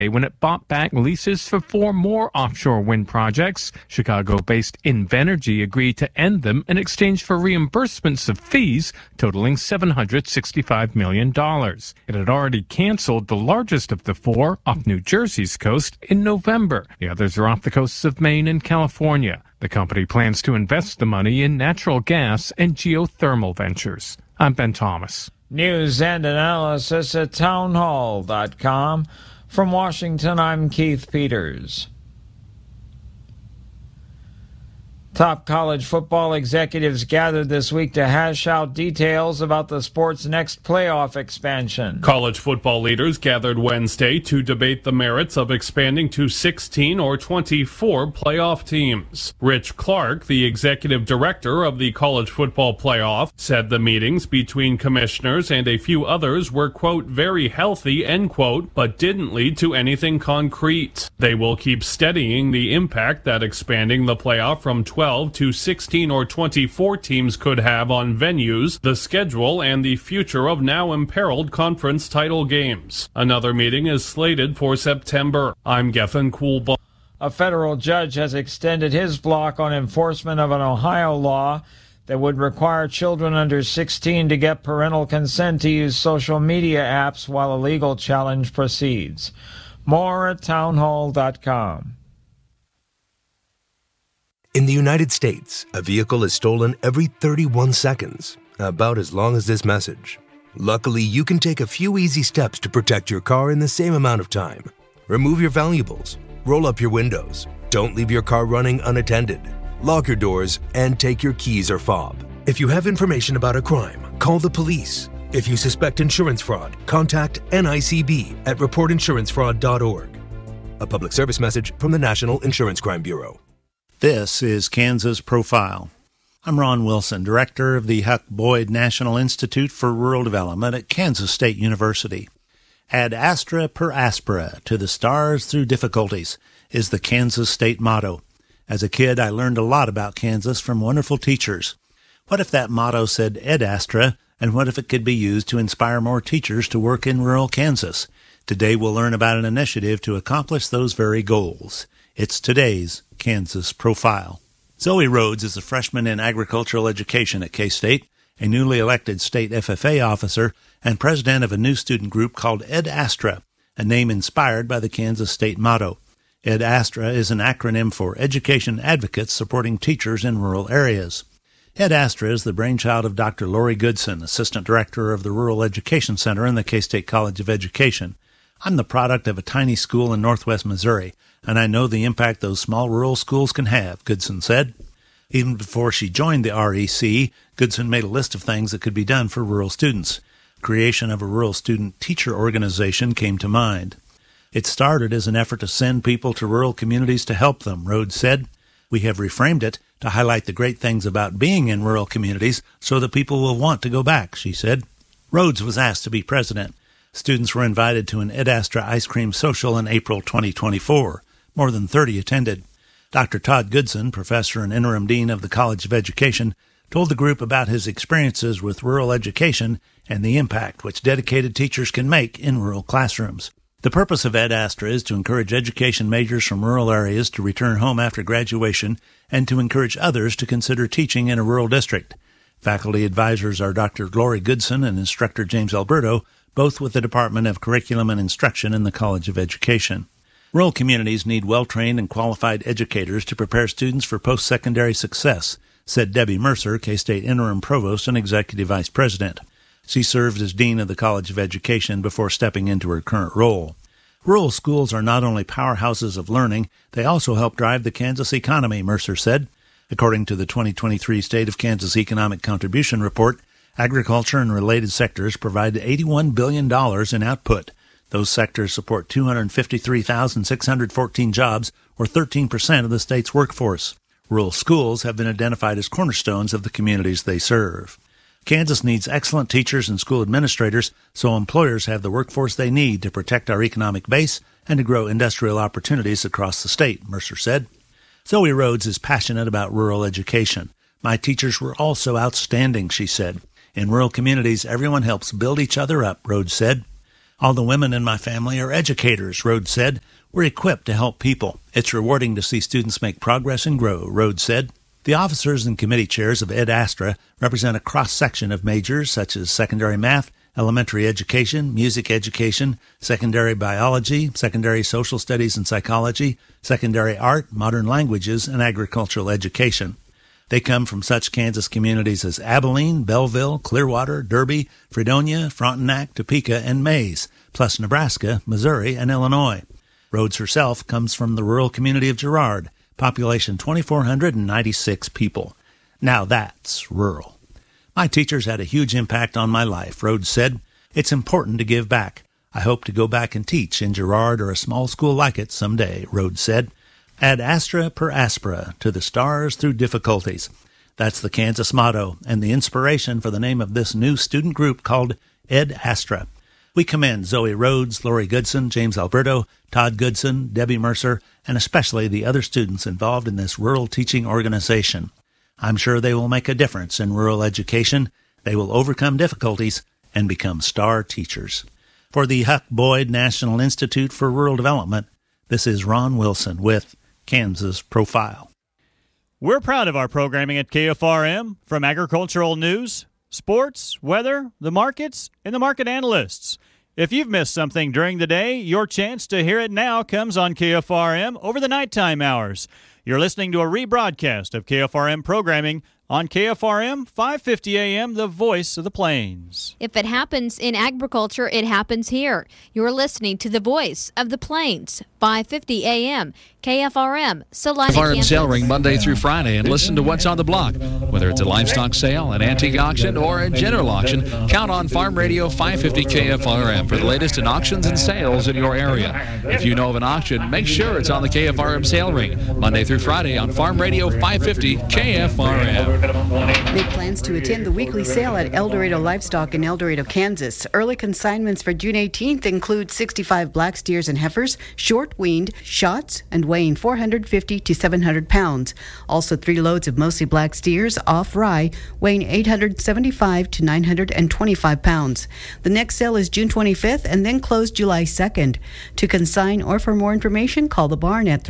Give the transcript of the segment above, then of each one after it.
when it bought back leases for 4 more offshore wind projects. Chicago-based Invenergy agreed to end them in exchange for reimbursements of fees totaling $765 million. It had already canceled the largest of the 4 off New Jersey's coast in November. The others are off the coasts of Maine and California. The company plans to invest the money in natural gas and geothermal ventures. I'm Ben Thomas. News and analysis at townhall.com. From Washington, I'm Keith Peters. Top college football executives gathered this week to hash out details about the sport's next playoff expansion. College football leaders gathered Wednesday to debate the merits of expanding to 16 or 24 playoff teams. Rich Clark, the executive director of the College Football Playoff, said the meetings between commissioners and a few others were, quote, very healthy, end quote, but didn't lead to anything concrete. They will keep studying the impact that expanding the playoff from 12 to 16 or 24 teams could have on venues, the schedule, and the future of now imperiled conference title games. Another meeting is slated for September. I'm Gethin Coolbaugh. A federal judge has extended his block on enforcement of an Ohio law that would require children under 16 to get parental consent to use social media apps while a legal challenge proceeds. More at townhall.com. In the United States, a vehicle is stolen every 31 seconds, about as long as this message. Luckily, you can take a few easy steps to protect your car in the same amount of time. Remove your valuables, roll up your windows, don't leave your car running unattended, lock your doors, and take your keys or fob. If you have information about a crime, call the police. If you suspect insurance fraud, contact NICB at reportinsurancefraud.org. A public service message from the National Insurance Crime Bureau. This is Kansas Profile. I'm Ron Wilson, director of the Huck Boyd National Institute for Rural Development at Kansas State University. Ad astra per aspera, to the stars through difficulties, is the Kansas State motto. As a kid, I learned a lot about Kansas from wonderful teachers. What if that motto said Ed Astra, and what if it could be used to inspire more teachers to work in rural Kansas? Today we'll learn about an initiative to accomplish those very goals. It's today's Kansas Profile. Zoe Rhodes is a freshman in agricultural education at K-State, a newly elected state FFA officer, and president of a new student group called Ed Astra, a name inspired by the Kansas State motto. Ed Astra is an acronym for Education Advocates Supporting Teachers in Rural Areas. Ed Astra is the brainchild of Dr. Lori Goodson, assistant director of the Rural Education Center in the K-State College of Education. I'm the product of a tiny school in northwest Missouri, and I know the impact those small rural schools can have, Goodson said. Even before she joined the REC, Goodson made a list of things that could be done for rural students. Creation of a rural student teacher organization came to mind. It started as an effort to send people to rural communities to help them, Rhodes said. We have reframed it to highlight the great things about being in rural communities so that people will want to go back, she said. Rhodes was asked to be president. Students were invited to an Ed Astra ice cream social in April 2024. More than 30 attended. Dr. Todd Goodson, professor and interim dean of the College of Education, told the group about his experiences with rural education and the impact which dedicated teachers can make in rural classrooms. The purpose of Ed Astra is to encourage education majors from rural areas to return home after graduation and to encourage others to consider teaching in a rural district. Faculty advisors are Dr. Lori Goodson and instructor James Alberto, both with the Department of Curriculum and Instruction in the College of Education. Rural communities need well-trained and qualified educators to prepare students for post-secondary success, said Debbie Mercer, K-State Interim Provost and Executive Vice President. She served as Dean of the College of Education before stepping into her current role. Rural schools are not only powerhouses of learning, they also help drive the Kansas economy, Mercer said. According to the 2023 State of Kansas Economic Contribution Report, agriculture and related sectors provide $81 billion in output. Those sectors support 253,614 jobs, or 13% of the state's workforce. Rural schools have been identified as cornerstones of the communities they serve. Kansas needs excellent teachers and school administrators so employers have the workforce they need to protect our economic base and to grow industrial opportunities across the state, Mercer said. Zoe Rhodes is passionate about rural education. My teachers were all so outstanding, she said. In rural communities, everyone helps build each other up, Rhodes said. All the women in my family are educators, Rhodes said. We're equipped to help people. It's rewarding to see students make progress and grow, Rhodes said. The officers and committee chairs of Ed Astra represent a cross-section of majors such as secondary math, elementary education, music education, secondary biology, secondary social studies and psychology, secondary art, modern languages, and agricultural education. They come from such Kansas communities as Abilene, Belleville, Clearwater, Derby, Fredonia, Frontenac, Topeka, and Maize, plus Nebraska, Missouri, and Illinois. Rhodes herself comes from the rural community of Girard, population 2,496 people. Now that's rural. My teachers had a huge impact on my life, Rhodes said. It's important to give back. I hope to go back and teach in Girard or a small school like it someday, Rhodes said. Ad astra per aspera, to the stars through difficulties. That's the Kansas motto and the inspiration for the name of this new student group called Ed Astra. We commend Zoe Rhodes, Lori Goodson, James Alberto, Todd Goodson, Debbie Mercer, and especially the other students involved in this rural teaching organization. I'm sure they will make a difference in rural education. They will overcome difficulties and become star teachers. For the Huck Boyd National Institute for Rural Development, this is Ron Wilson with Kansas Profile. We're proud of our programming at KFRM, from agricultural news, sports, weather, the markets, and the market analysts. If you've missed something during the day, your chance to hear it now comes on KFRM over the nighttime hours. You're listening to a rebroadcast of KFRM programming on KFRM 550 AM, the voice of the Plains. If it happens in agriculture, it happens here. You're listening to the voice of the Plains, 550 AM, KFRM, Salina, KFRM Kansas. sale ring Monday through Friday, and listen to what's on the block. Whether it's a livestock sale, an antique auction, or a general auction, count on Farm Radio 550 KFRM for the latest in auctions and sales in your area. If you know of an auction, make sure it's on the KFRM sale ring Monday through Friday on Farm Radio 550 KFRM. Make plans to attend the weekly sale at El Dorado Livestock in El Dorado, Kansas. Early consignments for June 18th include 65 black steers and heifers, short-weaned, shots, and weighing 450 to 700 pounds. Also 3 loads of mostly black steers off rye, weighing 875 to 925 pounds. The next sale is June 25th and then closed July 2nd. To consign or for more information, call the barn at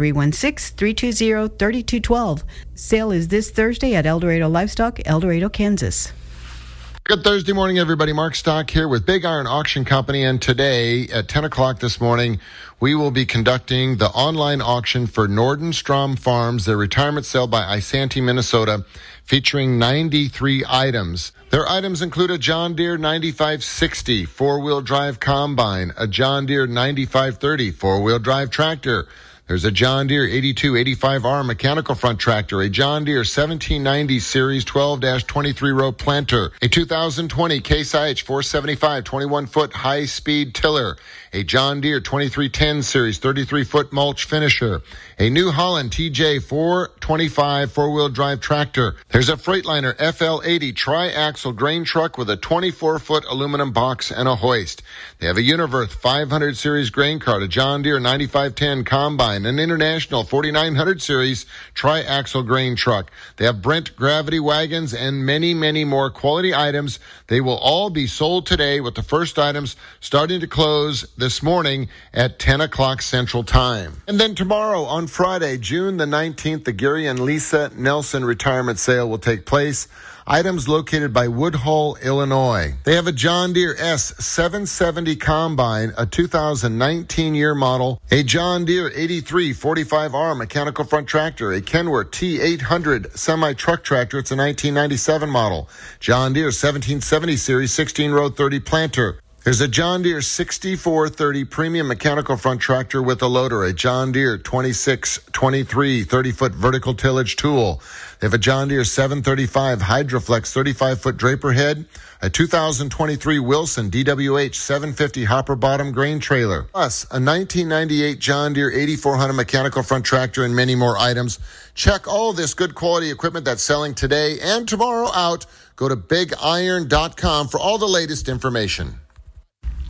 316-320-3212. Sale is this Thursday at El Dorado Livestock, El Dorado, Kansas. Good Thursday morning, everybody. Mark Stock here with Big Iron Auction Company, and today at 10 o'clock this morning, we will be conducting the online auction for Nordenstrom Farms, their retirement sale by Isanti, Minnesota, featuring 93 items. Their items include a John Deere 9560 four-wheel drive combine, a John Deere 9530 four-wheel drive tractor. There's a John Deere 8285R mechanical front tractor, a John Deere 1790 Series 12-23 row planter, a 2020 Case IH 475 21-foot high-speed tiller, a John Deere 2310 Series 33-foot mulch finisher, a New Holland TJ 425 four-wheel drive tractor. There's a Freightliner FL80 tri-axle grain truck with a 24-foot aluminum box and a hoist. They have a Univerth 500 Series grain cart, a John Deere 9510 combine, an International 4900 Series tri-axle grain truck. They have Brent gravity wagons and many, many more quality items. They will all be sold today, with the first items starting to close this morning at 10 o'clock Central Time. And then tomorrow, on Friday, June the 19th, the Gary and Lisa Nelson retirement sale will take place. Items located by Woodhull, Illinois. They have a John Deere S770 combine, a 2019 year model, a John Deere 8345R mechanical front tractor, a Kenworth T800 semi-truck tractor, it's a 1997 model, John Deere 1770 series 16-row 30 planter. There's a John Deere 6430 premium mechanical front tractor with a loader, a John Deere 2623 30-foot vertical tillage tool. They have a John Deere 735 Hydroflex 35-foot draper head, a 2023 Wilson DWH 750 hopper bottom grain trailer, plus a 1998 John Deere 8400 mechanical front tractor, and many more items. Check all this good quality equipment that's selling today and tomorrow out. Go to BigIron.com for all the latest information.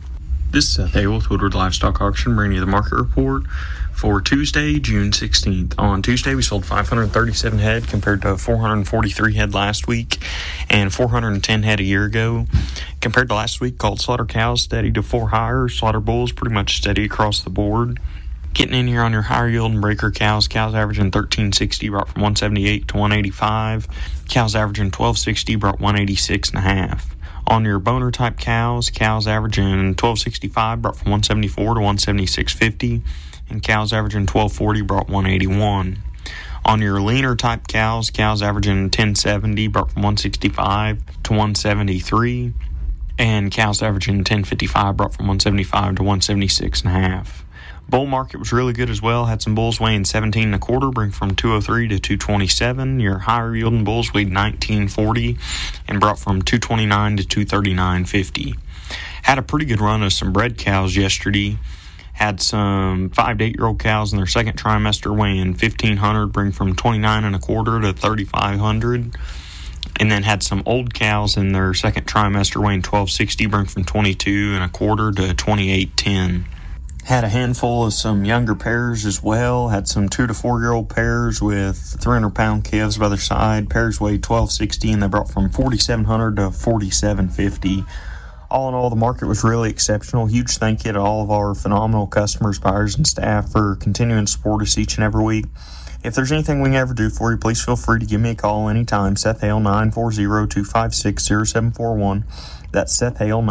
This is Seth Hale with Woodward Livestock Auction, bringing you the market report for Tuesday, June 16th. On Tuesday, we sold 537 head compared to 443 head last week and 410 head a year ago. Compared to last week, called slaughter cows steady to 4 higher, slaughter bulls pretty much steady across the board. Getting in here on your higher yield and breaker cows averaging 1360, brought from 178 to 185. Cows averaging 1260, brought 186.5. On your boner type cows averaging 1265, brought from 174 to 176.50, and cows averaging 1240, brought 181. On your leaner type cows averaging 1070, brought from 165 to 173, and cows averaging 1055, brought from 175 to 176.5. Bull market was really good as well. Had some bulls weighing 17 1/4, bring from 203 to 227. Your higher yielding bulls weighed 1940 and brought from 229 to 239.50. Had a pretty good run of some bred cows yesterday. Had some 5 to 8 year old cows in their second trimester weighing 1500, bring from 29 1/4 to 3500. And then had some old cows in their second trimester weighing 1260, bring from 22 1/4 to 2810. Had a handful of some younger pairs as well. Had some 2 to 4 year old pairs with 300-pound calves by their side. Pairs weighed 1260 and they brought from 4700 to 4750. All in all, the market was really exceptional. Huge thank you to all of our phenomenal customers, buyers, and staff for continuing to support us each and every week. If there's anything we can ever do for you, please feel free to give me a call anytime. Seth Hale, 940-256-0741. That's Seth Hale,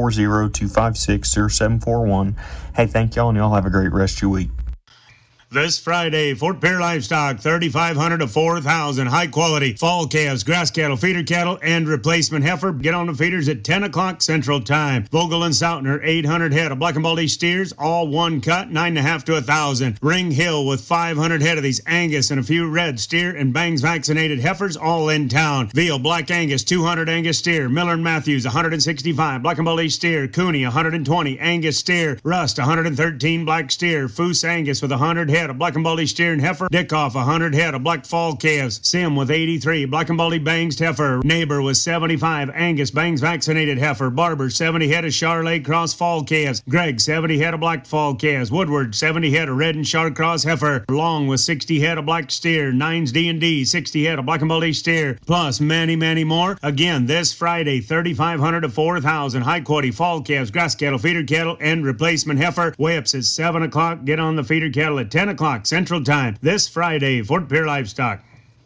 940-256-0741. Hey, thank y'all, and y'all have a great rest of your week. This Friday, Fort Pierre Livestock, 3,500 to 4,000. High quality fall calves, grass cattle, feeder cattle, and replacement heifer. Get on the feeders at 10 o'clock Central Time. Vogel and Sautner, 800 head of black and baldy steers, all one cut, 9.5 to 1,000. Ring Hill with 500 head of these Angus and a few red steer and Bangs vaccinated heifers, all in town. Veal, Black Angus, 200 Angus steer. Miller and Matthews, 165 black and baldy steer. Cooney, 120 Angus steer. Rust, 113 black steer. Foose Angus with 100 head of black and baldy steer and heifer. Dickoff, 100 head of black fall calves. Sim with 83 black and baldy Bangs heifer. Neighbor with 75 Angus Bangs vaccinated heifer. Barber, 70 head of Charolais cross fall calves. Greg, 70 head of black fall calves. Woodward, 70 head of red and Char cross heifer. Long with 60 head of black steer. Nines D&D, 60 head of black and baldy steer. Plus many, many more. Again, this Friday, 3,500 to 4,000. High quality fall calves, grass cattle, feeder cattle, and replacement heifer. Weigh-ups at 7 o'clock. Get on the feeder cattle at 10 o'clock Central Time this Friday. Fort Pierre Livestock.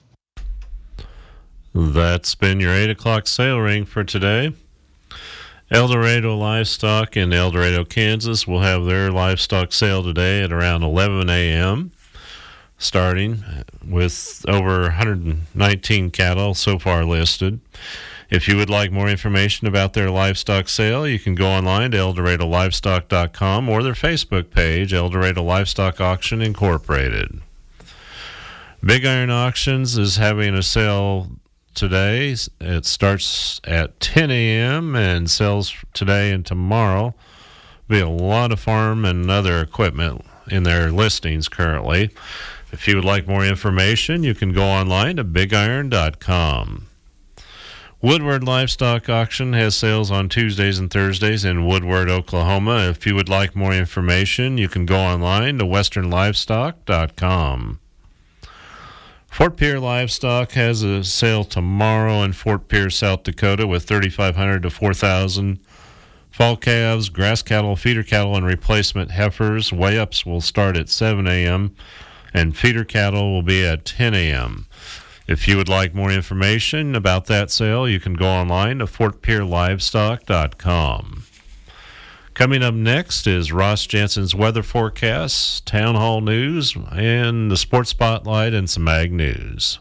That's been your 8 o'clock sale ring for today. El Dorado Livestock in El Dorado, Kansas will have their livestock sale today at around 11 a.m., starting with over 119 cattle so far listed. If you would like more information about their livestock sale, you can go online to ElDoradoLivestock.com or their Facebook page, El Dorado Livestock Auction Incorporated. Big Iron Auctions is having a sale today. It starts at 10 a.m. and sells today and tomorrow. There'll be a lot of farm and other equipment in their listings currently. If you would like more information, you can go online to BigIron.com. Woodward Livestock Auction has sales on Tuesdays and Thursdays in Woodward, Oklahoma. If you would like more information, you can go online to westernlivestock.com. Fort Pierre Livestock has a sale tomorrow in Fort Pierre, South Dakota with 3,500 to 4,000 fall calves, grass cattle, feeder cattle, and replacement heifers. Weigh-ups will start at 7 a.m. and feeder cattle will be at 10 a.m. If you would like more information about that sale, you can go online to FortPierreLivestock.com. Coming up next is Ross Jensen's weather forecast, town hall news, and the sports spotlight and some ag news.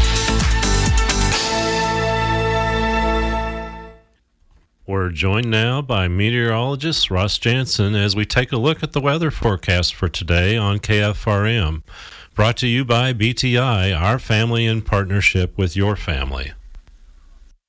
We're joined now by meteorologist Ross Jensen as we take a look at the weather forecast for today on KFRM. Brought to you by BTI, our family in partnership with your family.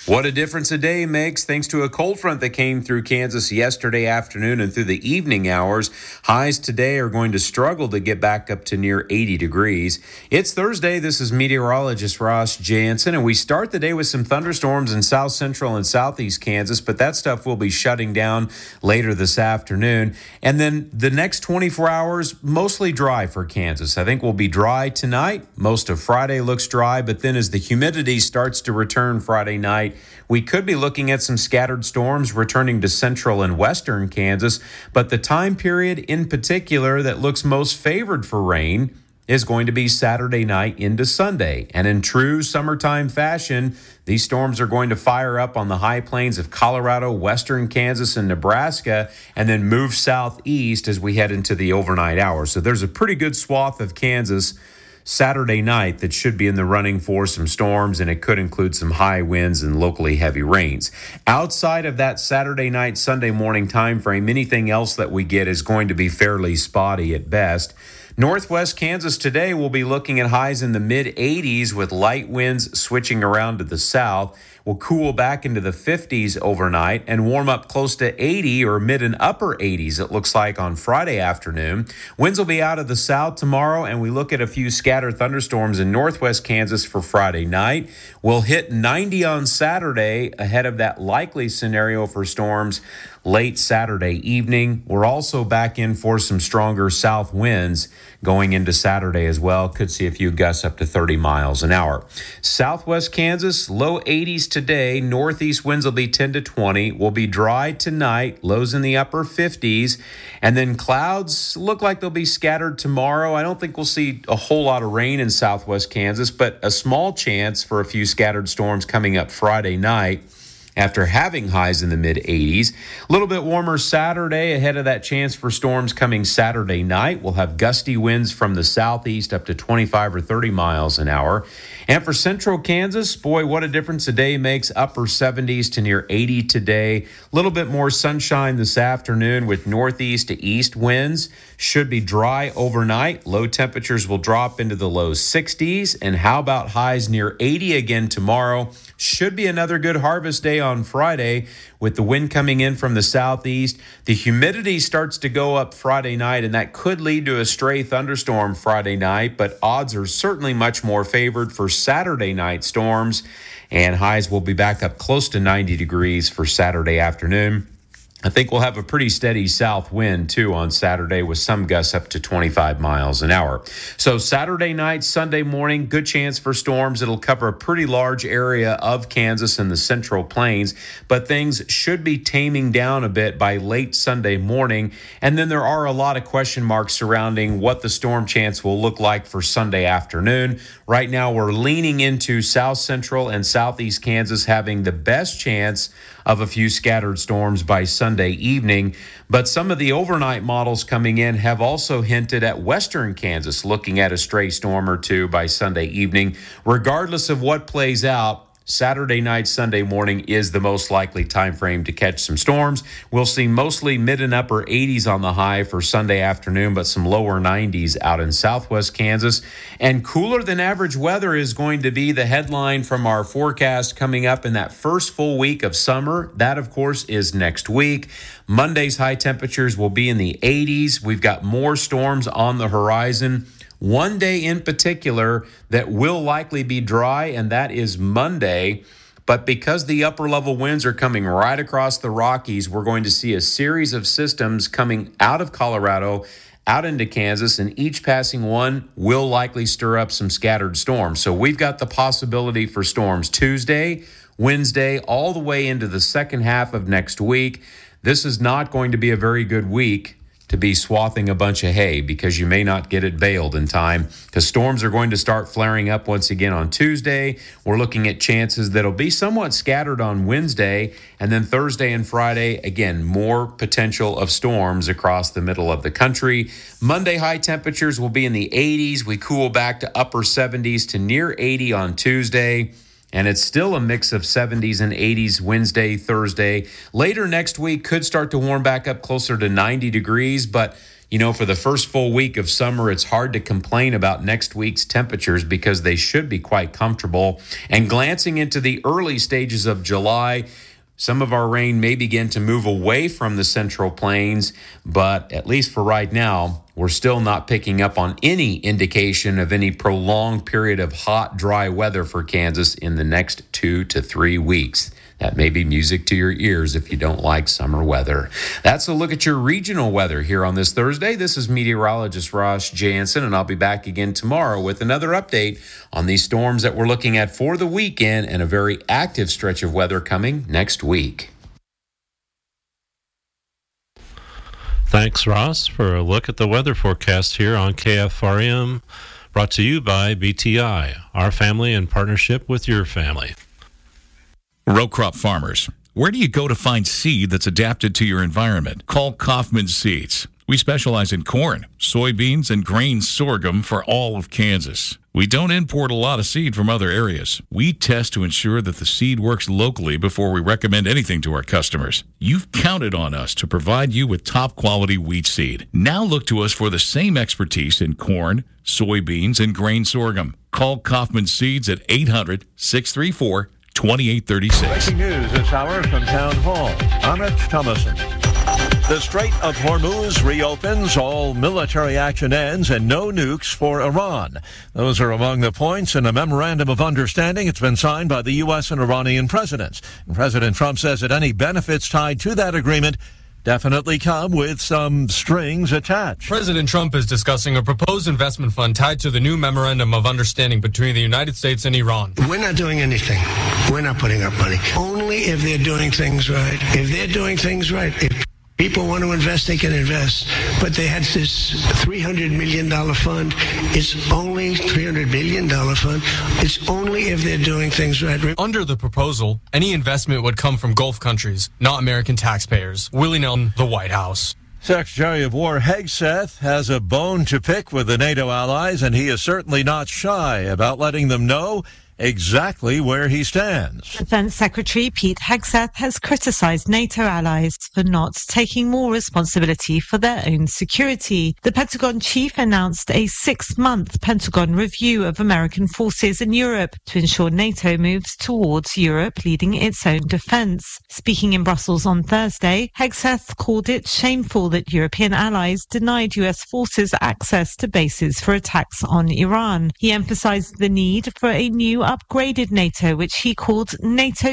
What a difference a day makes thanks to a cold front that came through Kansas yesterday afternoon and through the evening hours. Highs today are going to struggle to get back up to near 80 degrees. It's Thursday. This is meteorologist Ross Jansen, and we start the day with some thunderstorms in south central and southeast Kansas, but that stuff will be shutting down later this afternoon. And then the next 24 hours, mostly dry for Kansas. I think we'll be dry tonight. Most of Friday looks dry, but then as the humidity starts to return Friday night, we could be looking at some scattered storms returning to central and western Kansas, but the time period in particular that looks most favored for rain is going to be Saturday night into Sunday. And in true summertime fashion, these storms are going to fire up on the high plains of Colorado, western Kansas, and Nebraska, and then move southeast as we head into the overnight hours. So there's a pretty good swath of Kansas Saturday night that should be in the running for some storms, and it could include some high winds and locally heavy rains. Outside of that Saturday night, Sunday morning time frame, anything else that we get is going to be fairly spotty at best. Northwest Kansas today will be looking at highs in the mid-80s with light winds switching around to the south. Will cool back into the 50s overnight and warm up close to 80 or mid and upper 80s, it looks like, on Friday afternoon. Winds will be out of the south tomorrow, and we look at a few scattered thunderstorms in northwest Kansas for Friday night. We'll hit 90 on Saturday ahead of that likely scenario for storms late Saturday evening. We're also back in for some stronger south winds going into Saturday as well. Could see a few gusts up to 30 miles an hour. Southwest Kansas, low 80s today. Northeast winds will be 10 to 20. Will be dry tonight, lows in the upper 50s. And then clouds look like they'll be scattered tomorrow. I don't think we'll see a whole lot of rain in southwest Kansas, but a small chance for a few scattered storms coming up Friday night after having highs in the mid-80s. A little bit warmer Saturday ahead of that chance for storms coming Saturday night. We'll have gusty winds from the southeast up to 25 or 30 miles an hour. And for central Kansas, boy, what a difference a day makes. Upper 70s to near 80 today. A little bit more sunshine this afternoon with northeast to east winds. Should be dry overnight. Low temperatures will drop into the low 60s. And how about highs near 80 again tomorrow? Should be another good harvest day on Friday with the wind coming in from the southeast. The humidity starts to go up Friday night, and that could lead to a stray thunderstorm Friday night, but odds are certainly much more favored for Saturday night storms, and highs will be back up close to 90 degrees for Saturday afternoon. I think we'll have a pretty steady south wind, too, on Saturday with some gusts up to 25 miles an hour. So Saturday night, Sunday morning, good chance for storms. It'll cover a pretty large area of Kansas and the Central Plains, but things should be taming down a bit by late Sunday morning. And then there are a lot of question marks surrounding what the storm chance will look like for Sunday afternoon. Right now, we're leaning into south central and southeast Kansas having the best chance of a few scattered storms by Sunday evening. But some of the overnight models coming in have also hinted at western Kansas looking at a stray storm or two by Sunday evening. Regardless of what plays out, Saturday night, Sunday morning is the most likely time frame to catch some storms. We'll see mostly mid and upper 80s on the high for Sunday afternoon, but some lower 90s out in southwest Kansas. And cooler than average weather is going to be the headline from our forecast coming up in that first full week of summer. That, of course, is next week. Monday's high temperatures will be in the 80s. We've got more storms on the horizon. One day in particular that will likely be dry, and that is Monday. But because the upper level winds are coming right across the Rockies, we're going to see a series of systems coming out of Colorado, out into Kansas, and each passing one will likely stir up some scattered storms. So we've got the possibility for storms Tuesday, Wednesday, all the way into the second half of next week. This is not going to be a very good week to be swathing a bunch of hay because you may not get it baled in time because storms are going to start flaring up once again on Tuesday. We're looking at chances that'll be somewhat scattered on Wednesday, and then Thursday and Friday, again, more potential of storms across the middle of the country. Monday high temperatures will be in the 80s. We cool back to upper 70s to near 80 on Tuesday. And it's still a mix of 70s and 80s Wednesday, Thursday. Later next week could start to warm back up closer to 90 degrees, but For the first full week of summer, it's hard to complain about next week's temperatures because they should be quite comfortable. And glancing into the early stages of July, some of our rain may begin to move away from the Central Plains, but at least for right now, we're still not picking up on any indication of any prolonged period of hot, dry weather for Kansas in the next 2 to 3 weeks. That may be music to your ears if you don't like summer weather. That's a look at your regional weather here on this Thursday. This is meteorologist Ross Jansen, and I'll be back again tomorrow with another update on these storms that we're looking at for the weekend and a very active stretch of weather coming next week. Thanks, Ross, for a look at the weather forecast here on KFRM, brought to you by BTI, our family in partnership with your family. Row crop farmers, where do you go to find seed that's adapted to your environment? Call Kaufman Seeds. We specialize in corn, soybeans, and grain sorghum for all of Kansas. We don't import a lot of seed from other areas. We test to ensure that the seed works locally before we recommend anything to our customers. You've counted on us to provide you with top quality wheat seed. Now look to us for the same expertise in corn, soybeans, and grain sorghum. Call Kaufman Seeds at 800-634-2836. Breaking news this hour from Town Hall. I'm Rich Thomason. The Strait of Hormuz reopens, all military action ends, and no nukes for Iran. Those are among the points in a memorandum of understanding. It's been signed by the U.S. and Iranian presidents. And President Trump says that any benefits tied to that agreement definitely come with some strings attached. President Trump is discussing a proposed investment fund tied to the new memorandum of understanding between the United States and Iran. We're not doing anything. We're not putting up money. Only if they're doing things right. If they're doing things right. If people want to invest, they can invest. But they had this $300 million fund. It's only $300 billion fund. It's only if they're doing things right. Under the proposal, any investment would come from Gulf countries, not American taxpayers. Willie Nelson, the White House. Secretary of War Hegseth has a bone to pick with the NATO allies, and he is certainly not shy about letting them know exactly where he stands. Defense Secretary Pete Hegseth has criticized NATO allies for not taking more responsibility for their own security. The Pentagon chief announced a 6-month Pentagon review of American forces in Europe to ensure NATO moves towards Europe leading its own defense. Speaking in Brussels on Thursday, Hegseth called it shameful that European allies denied US forces access to bases for attacks on Iran. He emphasized the need for a new upgraded NATO, which he called NATO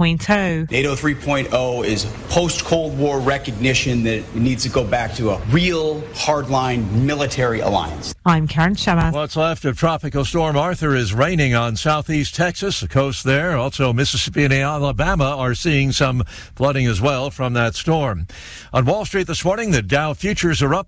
3.0. NATO 3.0 is post-Cold War recognition that it needs to go back to a real hardline military alliance. I'm Karen Shema. What's left of Tropical Storm Arthur is raining on southeast Texas, the coast there. Also, Mississippi and Alabama are seeing some flooding as well from that storm. On Wall Street this morning, the Dow futures are up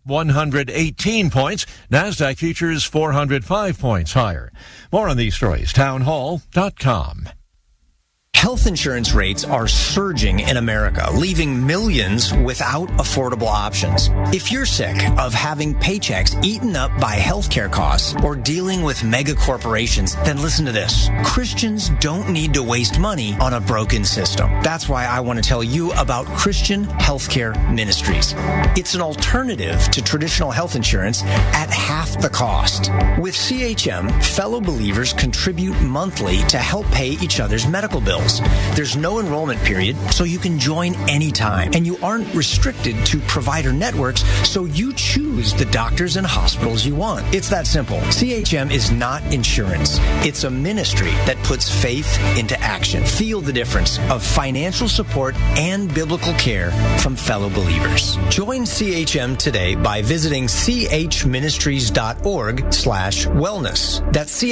118 points. NASDAQ futures 405 points higher. More on these stories, townhall.com. Health insurance rates are surging in America, leaving millions without affordable options. If you're sick of having paychecks eaten up by healthcare costs or dealing with mega corporations, then listen to this. Christians don't need to waste money on a broken system. That's why I want to tell you about Christian Healthcare Ministries. It's an alternative to traditional health insurance at half the cost. With CHM, fellow believers contribute monthly to help pay each other's medical bills. There's no enrollment period, so you can join anytime. And you aren't restricted to provider networks, so you choose the doctors and hospitals you want. It's that simple. CHM is not insurance. It's a ministry that puts faith into action. Feel the difference of financial support and biblical care from fellow believers. Join CHM today by visiting chministries.org/wellness. That's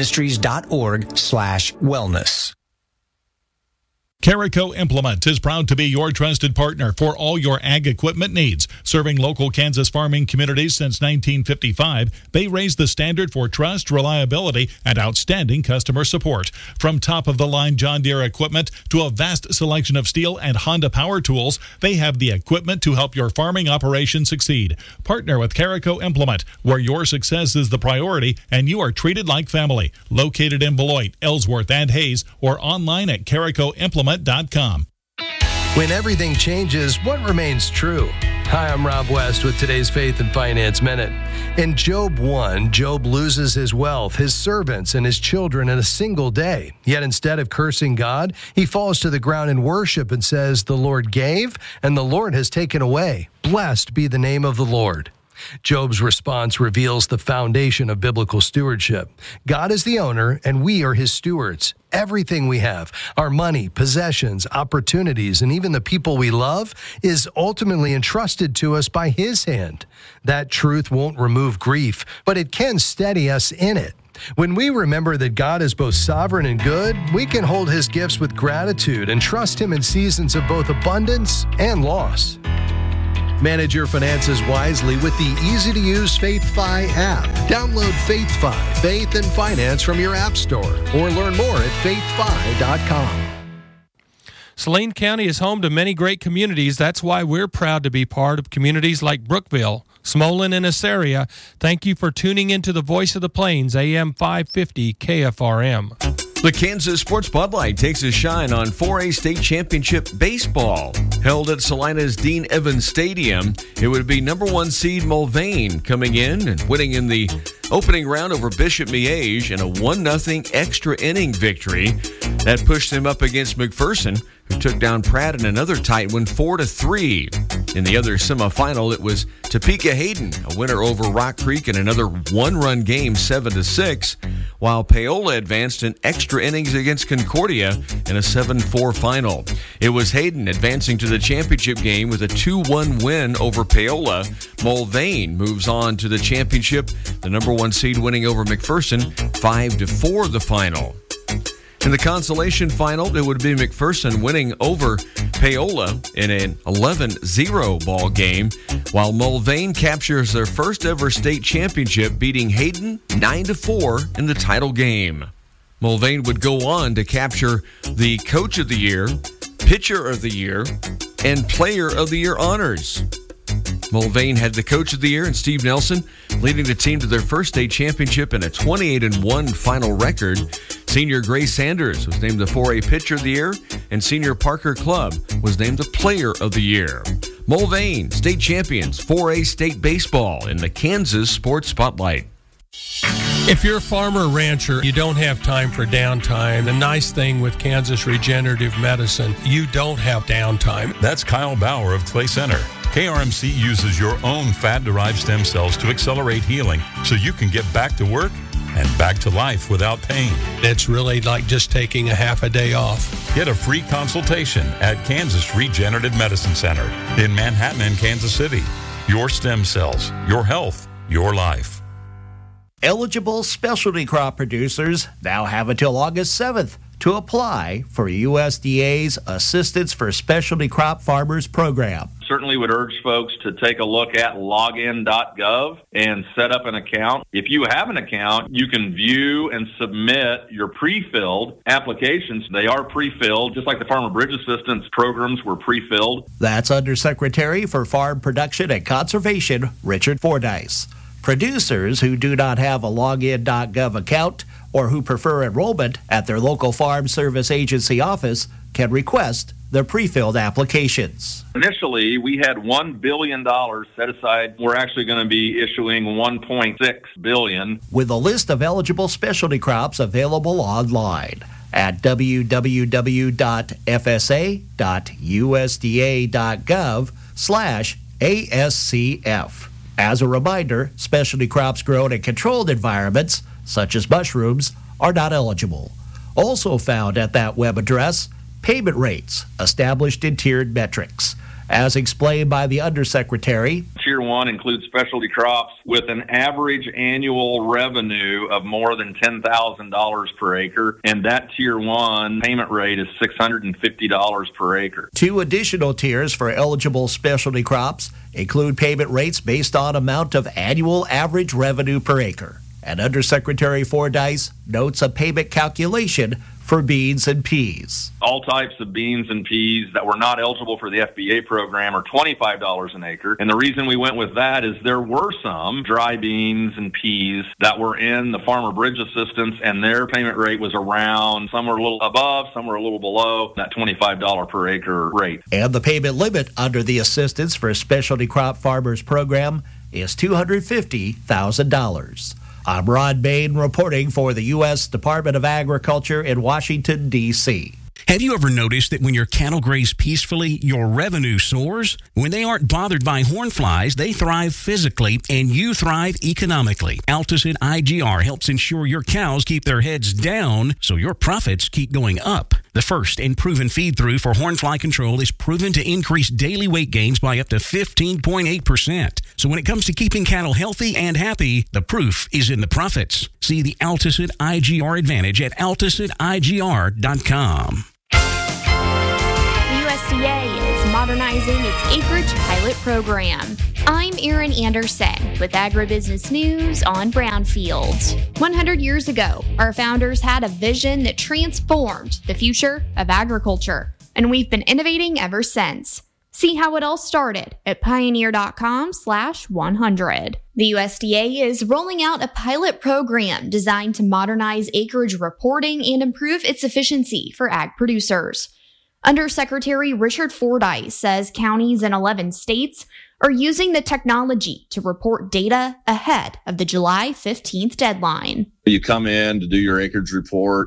chministries.org/wellness. Carico Implement is proud to be your trusted partner for all your ag equipment needs. Serving local Kansas farming communities since 1955, they raise the standard for trust, reliability, and outstanding customer support. From top-of-the-line John Deere equipment to a vast selection of Steel and Honda power tools, they have the equipment to help your farming operation succeed. Partner with Carico Implement, where your success is the priority and you are treated like family. Located in Beloit, Ellsworth, and Hayes, or online at caricoimplement.com. When everything changes, what remains true? Hi, I'm Rob West with today's Faith and Finance Minute. In Job 1, Job loses his wealth, his servants, and his children in a single day. Yet instead of cursing God, he falls to the ground in worship and says, "The Lord gave, and the Lord has taken away. Blessed be the name of the Lord." Job's response reveals the foundation of biblical stewardship. God is the owner, and we are his stewards. Everything we have, our money, possessions, opportunities, and even the people we love, is ultimately entrusted to us by his hand. That truth won't remove grief, but it can steady us in it. When we remember that God is both sovereign and good, we can hold his gifts with gratitude and trust him in seasons of both abundance and loss. Manage your finances wisely with the easy-to-use FaithFi app. Download FaithFi, Faith and Finance from your app store, or learn more at faithfi.com. Saline County is home to many great communities. That's why we're proud to be part of communities like Brookville, Smolin, and Assaria. Thank you for tuning into the Voice of the Plains, AM 550 KFRM. The Kansas Sports Spotlight takes a shine on 4A State Championship Baseball. Held at Salina's Dean Evans Stadium, it would be number 1 seed Mulvane coming in and winning in the opening round over Bishop Miege in a 1-0 extra inning victory. That pushed them up against McPherson, who took down Pratt in another tight one 4-3. In the other semifinal, it was Topeka Hayden, a winner over Rock Creek in another 1-run game 7-6, while Paola advanced in extra innings against Concordia in a 7-4 final. It was Hayden advancing to the championship game with a 2-1 win over Paola. Mulvane moves on to the championship, the number 1 seed winning over McPherson 5-4 the final. In the consolation final, it would be McPherson winning over Paola in an 11-0 ball game, while Mulvane captures their first ever state championship, beating Hayden 9-4 in the title game. Mulvane would go on to capture the Coach of the Year, Pitcher of the Year, and Player of the Year honors. Mulvane had the Coach of the Year and Steve Nelson, leading the team to their first state championship and a 28-1 final record. Senior Grace Sanders was named the 4A Pitcher of the Year, and Senior Parker Clubb was named the Player of the Year. Mulvane, state champions, 4A State Baseball in the Kansas Sports Spotlight. If you're a farmer or rancher, you don't have time for downtime. The nice thing with Kansas Regenerative Medicine, you don't have downtime. That's Kyle Bauer of Clay Center. KRMC uses your own fat-derived stem cells to accelerate healing so you can get back to work and back to life without pain. It's really like just taking a half a day off. Get a free consultation at Kansas Regenerative Medicine Center in Manhattan and Kansas City. Your stem cells, your health, your life. Eligible specialty crop producers now have until August 7th to apply for USDA's Assistance for Specialty Crop Farmers program. Certainly would urge folks to take a look at login.gov and set up an account. If you have an account, you can view and submit your pre-filled applications. They are pre-filled, just like the Farmer Bridge Assistance programs were pre-filled. That's Undersecretary for Farm Production and Conservation, Richard Fordyce. Producers who do not have a login.gov account or who prefer enrollment at their local Farm Service Agency office can request the pre-filled applications. Initially, we had $1 billion set aside. We're actually going to be issuing $1.6 billion. With a list of eligible specialty crops available online at www.fsa.usda.gov/ASCF. As a reminder, specialty crops grown in controlled environments, such as mushrooms, are not eligible. Also found at that web address, payment rates established in tiered metrics. As explained by the Undersecretary, Tier 1 includes specialty crops with an average annual revenue of more than $10,000 per acre, and that Tier 1 payment rate is $650 per acre. 2 additional tiers for eligible specialty crops include payment rates based on amount of annual average revenue per acre. And Undersecretary Fordyce notes a payment calculation for beans and peas. All types of beans and peas that were not eligible for the FBA program are $25 an acre. And the reason we went with that is there were some dry beans and peas that were in the Farmer Bridge Assistance, and their payment rate was around, some were a little above, some were a little below that $25 per acre rate. And the payment limit under the Assistance for Specialty Crop Farmers program is $250,000. I'm Ron Bain reporting for the U.S. Department of Agriculture in Washington, D.C. Have you ever noticed that when your cattle graze peacefully, your revenue soars? When they aren't bothered by horn flies, they thrive physically and you thrive economically. Alticid IGR helps ensure your cows keep their heads down so your profits keep going up. The first and proven feed-through for horn fly control is proven to increase daily weight gains by up to 15.8%. So when it comes to keeping cattle healthy and happy, the proof is in the profits. See the Alticid IGR advantage at AlticidIGR.com. USDA is modernizing its acreage pilot program. I'm Erin Anderson with Agribusiness News on Brownfield. 100 years ago, our founders had a vision that transformed the future of agriculture, and we've been innovating ever since. See how it all started at pioneer.com/100. The USDA is rolling out a pilot program designed to modernize acreage reporting and improve its efficiency for ag producers. Undersecretary Richard Fordyce says counties in 11 states are using the technology to report data ahead of the July 15th deadline. You come in to do your acreage report,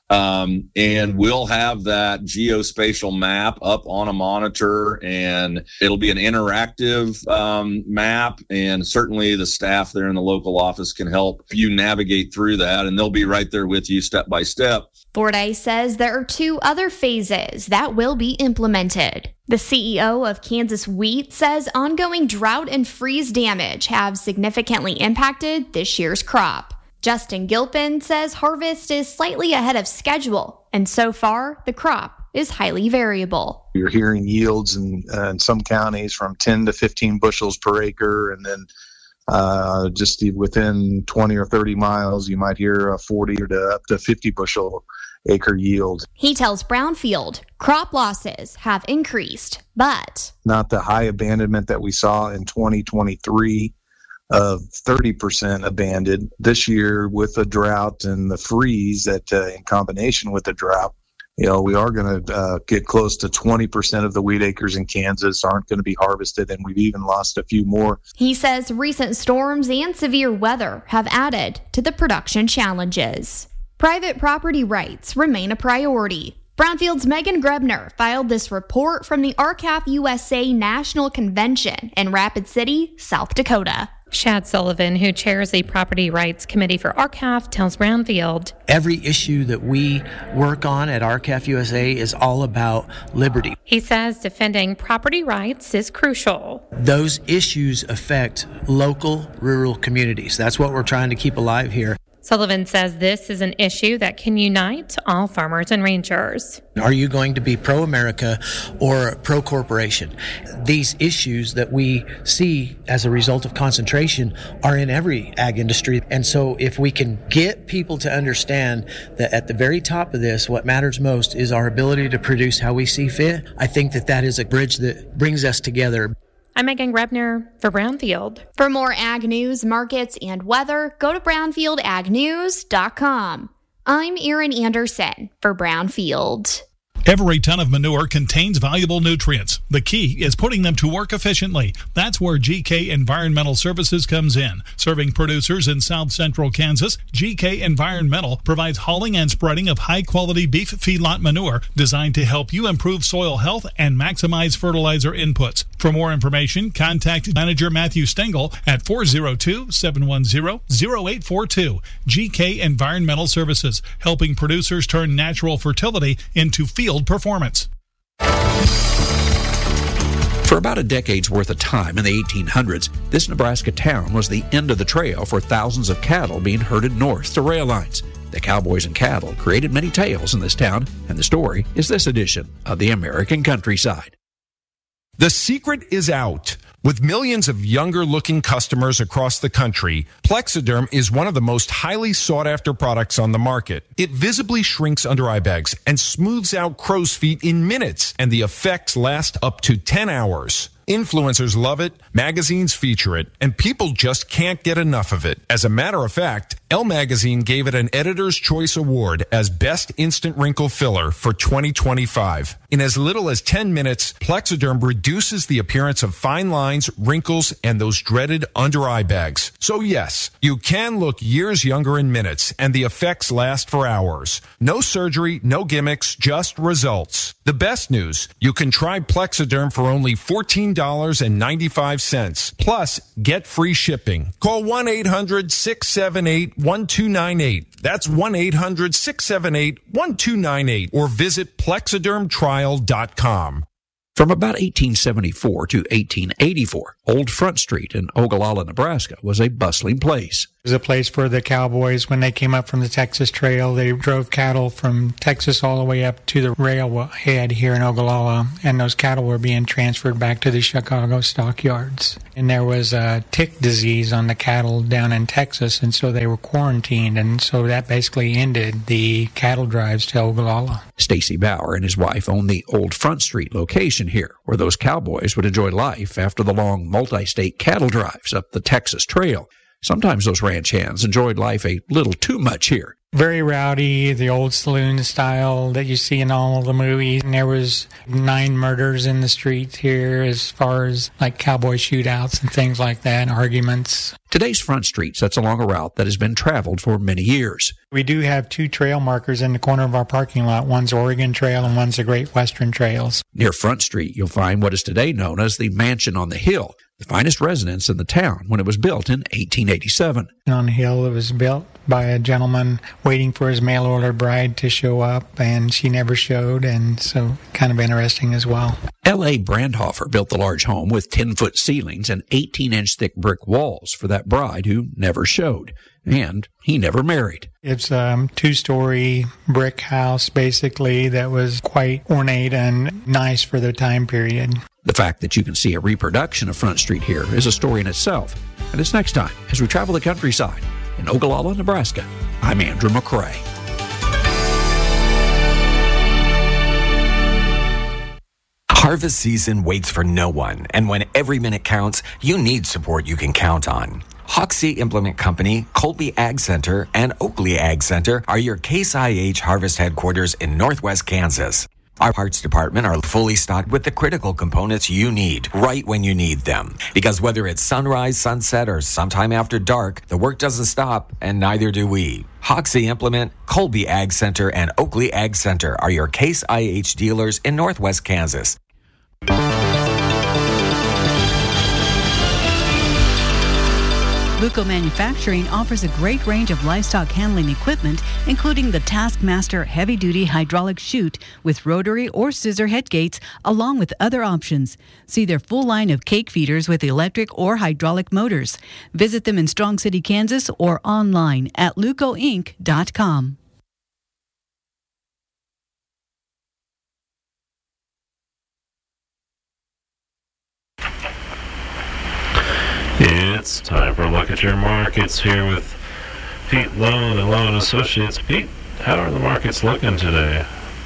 and we'll have that geospatial map up on a monitor, and it'll be an interactive map, and certainly the staff there in the local office can help you navigate through that, and they'll be right there with you step by step. Fordyce says there are 2 other phases that will be implemented. The CEO of Kansas Wheat says ongoing drought and freeze damage have significantly impacted this year's crop. Justin Gilpin says harvest is slightly ahead of schedule, and so far, the crop is highly variable. You're hearing yields in some counties from 10 to 15 bushels per acre, and then just within 20 or 30 miles, you might hear a 40 to up to 50 bushel acre yield. He tells Brownfield crop losses have increased, but not the high abandonment that we saw in 2023 of 30% abandoned. This year with the drought and the freeze that in combination with the drought, we are going to get close to 20% of the wheat acres in Kansas aren't going to be harvested, and we've even lost a few more. He says recent storms and severe weather have added to the production challenges. Private property rights remain a priority. Brownfield's Megan Grebner filed this report from the R-CALF USA National Convention in Rapid City, South Dakota. Shad Sullivan, who chairs the Property Rights Committee for R-CALF, tells Brownfield, every issue that we work on at R-CALF USA is all about liberty. He says defending property rights is crucial. Those issues affect local, rural communities. That's what we're trying to keep alive here. Sullivan says this is an issue that can unite all farmers and ranchers. Are you going to be pro-America or pro-corporation? These issues that we see as a result of concentration are in every ag industry. And so if we can get people to understand that at the very top of this, what matters most is our ability to produce how we see fit, I think that is a bridge that brings us together. I'm Megan Grebner for Brownfield. For more ag news, markets, and weather, go to brownfieldagnews.com. I'm Erin Anderson for Brownfield. Every ton of manure contains valuable nutrients. The key is putting them to work efficiently. That's where GK Environmental Services comes in. Serving producers in South Central Kansas, GK Environmental provides hauling and spreading of high-quality beef feedlot manure designed to help you improve soil health and maximize fertilizer inputs. For more information, contact Manager Matthew Stengel at 402-710-0842. GK Environmental Services, helping producers turn natural fertility into field performance. For about a decade's worth of time in the 1800s, this Nebraska town was the end of the trail for thousands of cattle being herded north to rail lines. The cowboys and cattle created many tales in this town, and the story is this edition of the American Countryside. The secret is out. With millions of younger-looking customers across the country, Plexiderm is one of the most highly sought-after products on the market. It visibly shrinks under eye bags and smooths out crow's feet in minutes, and the effects last up to 10 hours. Influencers love it, magazines feature it, and people just can't get enough of it. As a matter of fact, Elle Magazine gave it an Editor's Choice Award as Best Instant Wrinkle Filler for 2025. In as little as 10 minutes, Plexiderm reduces the appearance of fine lines, wrinkles, and those dreaded under-eye bags. So yes, you can look years younger in minutes, and the effects last for hours. No surgery, no gimmicks, just results. The best news, you can try Plexiderm for only $14.95. Plus, get free shipping. Call 1-800-678-1298. That's 1-800-678-1298. Or visit plexidermtrial.com. From about 1874 to 1884, Old Front Street in Ogallala, Nebraska was a bustling place. It was a place for the cowboys when they came up from the Texas Trail. They drove cattle from Texas all the way up to the railhead here in Ogallala, and those cattle were being transferred back to the Chicago stockyards. And there was a tick disease on the cattle down in Texas, and so they were quarantined, and so that basically ended the cattle drives to Ogallala. Stacy Bauer and his wife owned the Old Front Street location here, where those cowboys would enjoy life after the long multi-state cattle drives up the Texas Trail. Sometimes those ranch hands enjoyed life a little too much here. Very rowdy, the old saloon style that you see in all of the movies. And there was 9 murders in the streets here as far as like cowboy shootouts and things like that, arguments. Today's Front Street sits along a route that has been traveled for many years. We do have 2 trail markers in the corner of our parking lot. One's Oregon Trail and one's the Great Western Trails. Near Front Street, you'll find what is today known as the Mansion on the Hill, the finest residence in the town when it was built in 1887. On the hill, it was built by a gentleman waiting for his mail-order bride to show up, and she never showed, and so kind of interesting as well. L.A. Brandhofer built the large home with 10-foot ceilings and 18-inch thick brick walls for that bride who never showed, and he never married. It's a 2-story brick house, basically, that was quite ornate and nice for the time period. The fact that you can see a reproduction of Front Street here is a story in itself, and it's next time as we travel the countryside in Ogallala, Nebraska. I'm Andrew McCrae. Harvest season waits for no one, and when every minute counts, you need support you can count on. Hoxie Implement Company, Colby Ag Center, and Oakley Ag Center are your Case IH Harvest headquarters in Northwest Kansas. Our parts department are fully stocked with the critical components you need right when you need them. Because whether it's sunrise, sunset, or sometime after dark, the work doesn't stop, and neither do we. Hoxie Implement, Colby Ag Center, and Oakley Ag Center are your Case IH dealers in Northwest Kansas. Luco Manufacturing offers a great range of livestock handling equipment, including the Taskmaster heavy-duty hydraulic chute with rotary or scissor head gates, along with other options. See their full line of cake feeders with electric or hydraulic motors. Visit them in Strong City, Kansas, or online at lucoinc.com. It's time for a look at your markets here with Pete Loan and Loan Associates. Pete, how are the markets looking today?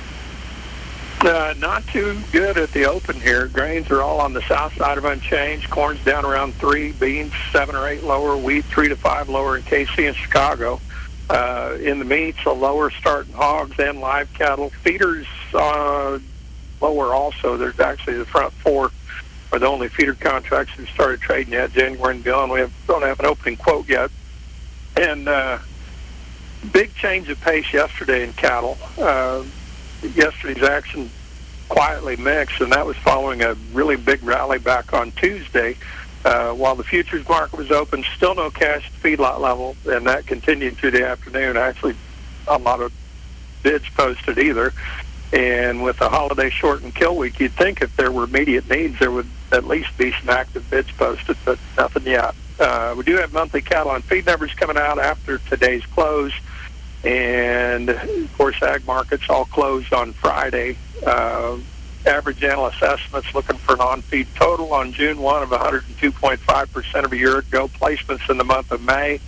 Not too good at the open here. Grains are all on the south side of unchanged. Corn's down around 3, beans 7 or 8 lower, wheat 3 to 5 lower in KC and Chicago. In the meats, a lower start in hogs and live cattle. Feeders lower also. There's actually the front 4 are the only feeder contracts that started trading yet, January and beyond. We don't have an opening quote yet. And big change of pace yesterday in cattle. Yesterday's action quietly mixed, and that was following a really big rally back on Tuesday. While the futures market was open, still no cash at the feedlot level, and that continued through the afternoon. Actually, a lot of bids posted either. And with the holiday shortened kill week, you'd think if there were immediate needs, there would at least be some active bids posted, but nothing yet. We do have monthly cattle on feed numbers coming out after today's close. And, of course, ag markets all closed on Friday. average analyst estimates looking for an on-feed total on June 1 of 102.5% of a year ago. Placements in the month of May,